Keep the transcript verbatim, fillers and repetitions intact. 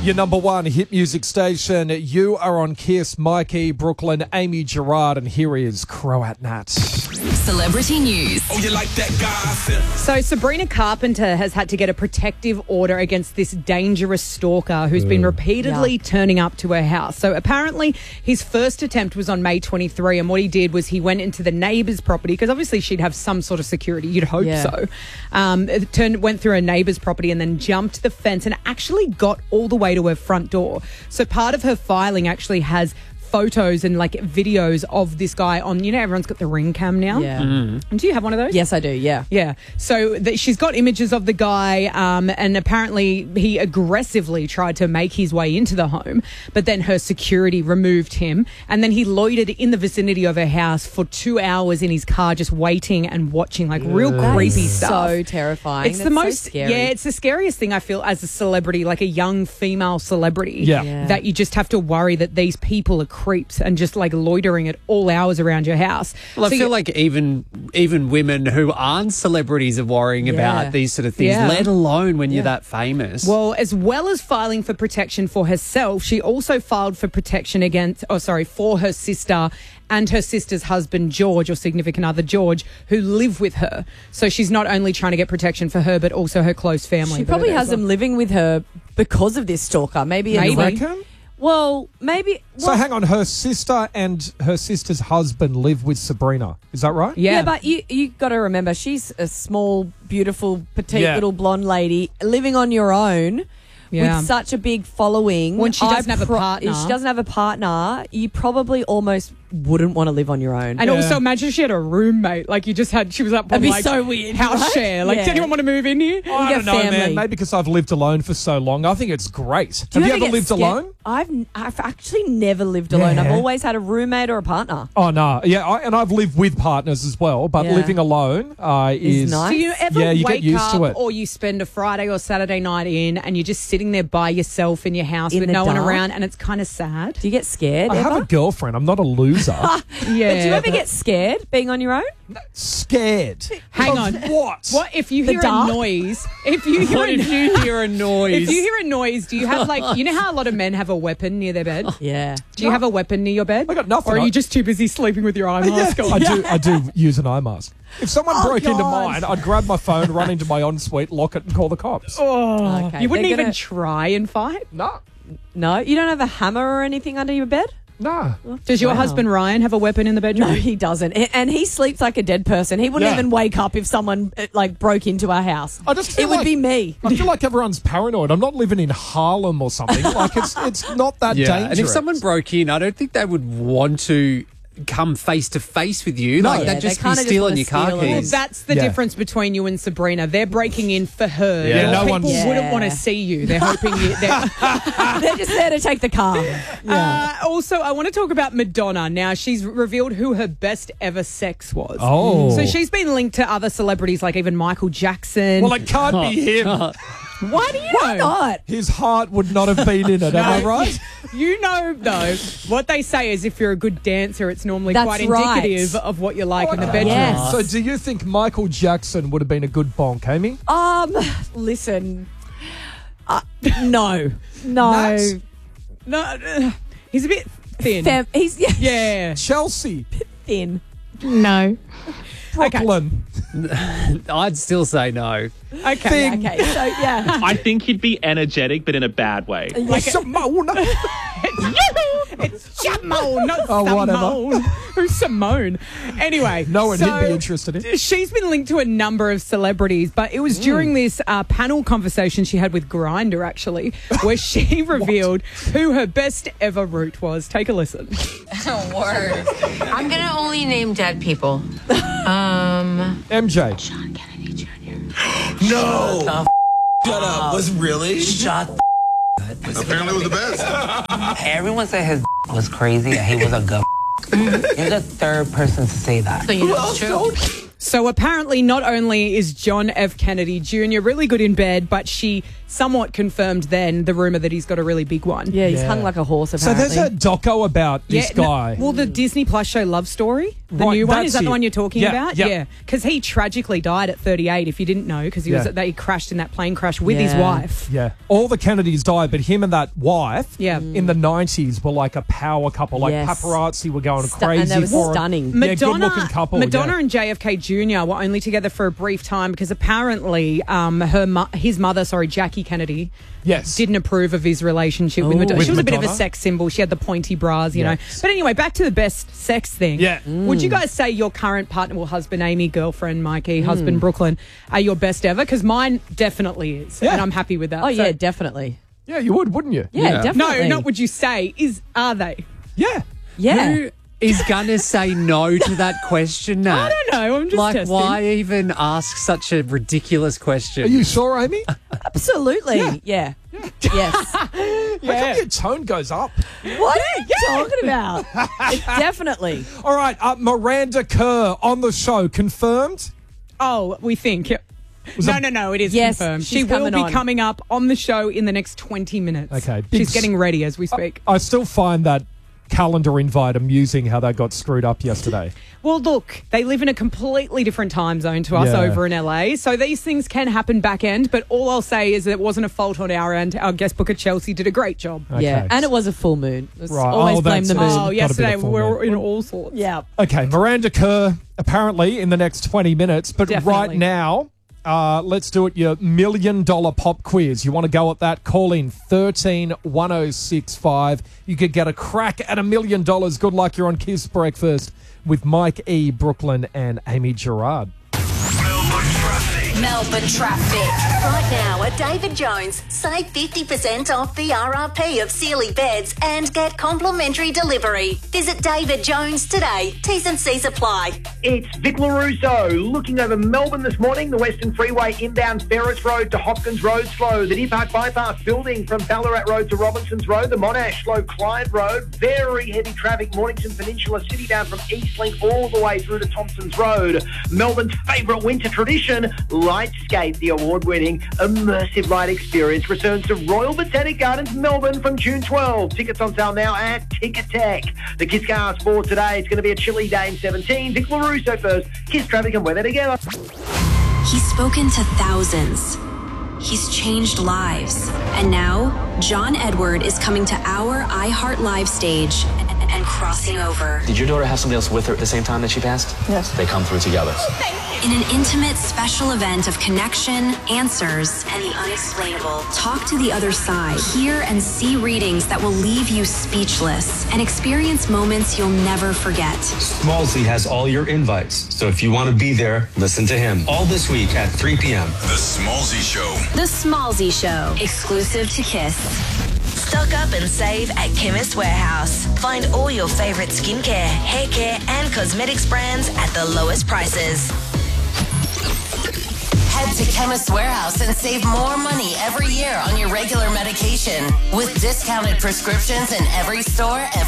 Your number one hit music station. You are on Kiss. Mikey, Brooklyn, Amy Gerard, and here is Croat Nat. Celebrity news. Oh, you like that gossip? So Sabrina Carpenter has had to get a protective order against this dangerous stalker who's been repeatedly Yeah. turning up to her house. So apparently his first attempt was on May twenty-third, and what he did was he went into the neighbour's property, because obviously she'd have some sort of security, you'd hope Yeah. so. Um, it turned, went through her neighbour's property and then jumped the fence and actually got all the way to her front door. So part of her filing actually has photos and like videos of this guy on, you know, everyone's got the Ring Cam now. Yeah. And do you have one of those? Yes, I do. Yeah. Yeah. So th- she's got images of the guy, um, and apparently he aggressively tried to make his way into the home, but then her security removed him, and then he loitered in the vicinity of her house for two hours in his car, just waiting and watching, like real That creepy is stuff. so terrifying. It's That's the so most, scary. yeah, it's the scariest thing I feel as a celebrity, like a young female celebrity, Yeah. Yeah. that you just have to worry that these people are creeps and just like loitering at all hours around your house. Well, I So feel you- like even even women who aren't celebrities are worrying Yeah. about these sort of things, Yeah. let alone when you're that famous. Well, as well as filing for protection for herself, she also filed for protection against, oh, sorry, for her sister and her sister's husband, George, or significant other, George, who live with her. So she's not only trying to get protection for her, but also her close family. She that probably are there has as well. them living with her because of this stalker. Maybe. Maybe. it's like- Reckon? Well, maybe. So well, hang on, her sister and her sister's husband live with Sabrina. Is that right? Yeah. Yeah, but you you got to remember, she's a small, beautiful, petite Yeah. little blonde lady living on your own. Yeah. With such a big following. When she I doesn't have a partner. If she doesn't have a partner, you probably almost wouldn't want to live on your own. And Yeah. also imagine she had a roommate. Like you just had, she was up on That'd be like so weird, house right? share. Like, Yeah. does anyone want to move in here? I get don't know, man. family. Maybe because I've lived alone for so long. I think it's great. Do Have you ever get lived scared? alone? I've I've actually never lived alone. I've Yeah. always had a roommate or a partner. Oh, no. Yeah, I, and I've lived with partners as well, but Yeah. living alone uh, is... Is nice. Do you ever Yeah, you get wake used up to it. or you spend a Friday or Saturday night in and you're just sitting there by yourself in your house In with the no one dark? around, and it's kind of sad? Do you get scared I ever? have a girlfriend. I'm not a loser. Yeah. But do you ever get scared being on your own? Scared. Hang Of on. What? What if you The hear dark? a noise? If you hear what a, if you hear a noise? if you hear a noise, do you have like, you know how a lot of men have a weapon near their bed? Yeah. Do you have a weapon near your bed? I got nothing. Or are I- you just too busy sleeping with your eye mask on? I do. I do use an eye mask. If someone Oh, broke into God. mine, I'd grab my phone, run into my ensuite, lock it, and call the cops. Oh, Okay, you wouldn't they're even gonna- try and fight? No, No, you don't have a hammer or anything under your bed? no. Does your Wow. husband Ryan have a weapon in the bedroom? No, he doesn't. A- And he sleeps like a dead person. He wouldn't Yeah. even wake up if someone uh, like broke into our house. I just feel It would like- be me. I feel like everyone's paranoid. I'm not living in Harlem or something. Like it's it's not that yeah, dangerous. and if someone broke in, I don't think they would want to come face to face with you. No. like Yeah, they'd they just be kinda just stealing wanna your car steal it. Well, keys. that's the Yeah. difference between you and Sabrina. They're breaking in for her. Yeah, Your no people one's- wouldn't Yeah. want to see you. They're hoping you. They're, They're just there to take the car. uh, also, I want to talk about Madonna. Now, she's revealed who her best ever sex was. Oh. So she's been linked to other celebrities like even Michael Jackson. well, it can't be him. Why do you Why know? not? His heart would not have been in it. Am I right? You know, though, what they say is if you're a good dancer, it's normally That's quite right. indicative of what you're like in the Oh, bedroom. Yes. So, do you think Michael Jackson would have been a good bonk, Amy? Um, listen. Uh, no. No. Nuts? No, uh, he's a bit thin. Fem- he's yeah, Yeah. Chelsea, thin. No. Brooklyn. I'd still say no. Okay. Thing. Okay, so yeah. I think he'd be energetic, but in a bad way. Like Simone. It's Simone, not Oh, whatever. Simone. Who's Simone? Anyway. No one so he'd be interested in. She's been linked to a number of celebrities, but it was during this uh, panel conversation she had with Grindr, actually, where she revealed who her best ever root was. Take a listen. Word. I'm gonna only name dead people. Um, M J. John Kennedy Junior No. Shut up. Was really? Shut the Apparently, it was the best. Everyone said his was crazy and he was a good You're the third person to say that. So you know it's true. So apparently not only is John F. Kennedy Junior really good in bed, but she somewhat confirmed then the rumour that he's got a really big one. Yeah, he's Yeah. hung like a horse, So apparently. there's a doco about this no- guy. well, the Disney Plus show Love Story. The Right, new one, that's is that the it. one you're talking Yeah, about? yeah. Yeah, because he tragically died at thirty-eight. If you didn't know, because he was Yeah. they crashed in that plane crash with his Yeah. wife. Yeah. All the Kennedys died, but him and that wife Yeah. in the nineties were like a power couple. Like Yes. paparazzi were going Stu- crazy and they were for 'em. stunning. Yeah, Madonna, good-looking couple. Madonna yeah. and J F K Junior were only together for a brief time because apparently um, her mo- his mother, sorry, Jackie Kennedy, Yes. didn't approve of his relationship with Ooh. Madonna. With She was a bit of a Madonna? sex symbol. She had the pointy bras, you know. Yes. But anyway, back to the best sex thing. Yeah. Would you guys say your current partner, well, husband Amy, girlfriend Mikey, husband Brooklyn, are your best ever? Because mine definitely is, Yeah. and I'm happy with that. Oh, So- yeah, definitely. Yeah, you would, wouldn't you? Yeah, Yeah. No, definitely. not would you say, is are they? Yeah. Yeah. Who is going to say no to that question, Nat? I don't know. I'm just Like, testing. why even ask such a ridiculous question? Are you sure, Amy? Absolutely. Yeah. Yes. How come your tone goes up? What are you talking about? Definitely. All right, uh, Miranda Kerr on the show, confirmed? Oh, we think. Was no, it- no, no, it is Yes, confirmed. she's She will coming be on. coming up on the show in the next twenty minutes. Okay, big She's s- getting ready as we speak. I still find that calendar invite amusing how they got screwed up yesterday. Well, look, they live in a completely different time zone to us Yeah. over in L A, so these things can happen back end, but all I'll say is that it wasn't a fault on our end. Our guest booker, Chelsea, did a great job. Yeah. Okay. And it was a full moon. Let's Right. always Oh, blame that's- the moon. Got a Oh, bit yesterday of full we were moon. in all sorts. Yeah. Okay, Miranda Kerr apparently in the next twenty minutes, but Definitely. right now, uh, let's do it your million dollar pop quiz. You want to go at that? Call in thirteen one oh six five. You could get a crack at a million dollars. Good luck. You're on Kiss Breakfast with Mike E, Brooklyn, and Amy Gerard. Melbourne traffic. Right now at David Jones, save fifty percent off the R R P of Sealy beds and get complimentary delivery. Visit David Jones today. T's and C's apply. It's Vic LaRusso looking over Melbourne this morning. The Western Freeway inbound Ferris Road to Hopkins Road slow. The Deer Park Bypass building from Ballarat Road to Robinsons Road. The Monash slow Clyde Road. Very heavy traffic. Mornington Peninsula City down from Eastlink all the way through to Thompson's Road. Melbourne's favourite winter tradition, Lightscape, the award-winning immersive light experience, returns to Royal Botanic Gardens, Melbourne from June twelfth. Tickets on sale now at Ticketek. The Kiss Cars for today, it's going to be a chilly day in seventeen. Vic LaRusso first. Kiss traffic and weather together. He's spoken to thousands. He's changed lives. And now, John Edward is coming to our iHeart Live stage and, and crossing over. Did your daughter have somebody else with her at the same time that she passed? Yes. They come through together. In an intimate special event of connection, answers, and the unexplainable. Talk to the other side. Hear and see readings that will leave you speechless and experience moments you'll never forget. Smallsy has all your invites, so if you want to be there, listen to him. All this week at three p.m. The Smallsy Show. The Smallsy Show, exclusive to Kiss. Stock up and save at Chemist Warehouse. Find all your favorite skincare, hair care, and cosmetics brands at the lowest prices. Head to Chemist Warehouse and save more money every year on your regular medication with discounted prescriptions in every store. Every